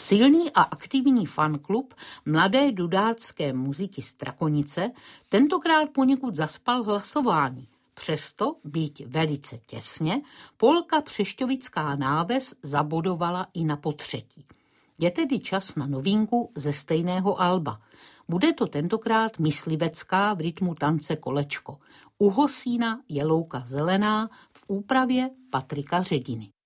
Silný a aktivní fanklub mladé dudácké muziky Strakonice tentokrát poněkud zaspal hlasování. Přesto, byť velice těsně, polka Přešťovická náves zabodovala i na potřetí. Je tedy čas na novinku ze stejného alba. Bude to tentokrát myslivecká v rytmu tance kolečko. U Hosína je louka zelená v úpravě PatrikaŘediny.